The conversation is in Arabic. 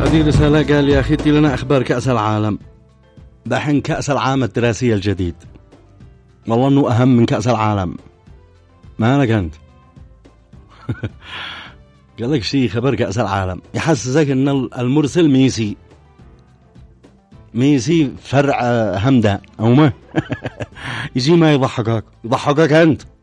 بعدي رسالة قال يا أخي ادي لنا أخبار كأس العالم. دحين كأس العام الدراسي الجديد والله أنه أهم من كأس العالم. ما لك أنت قال لك شيء خبر كأس العالم يحسسك أن المرسل ميسي فرع همدان أو ما يجي ما يضحكك أنت.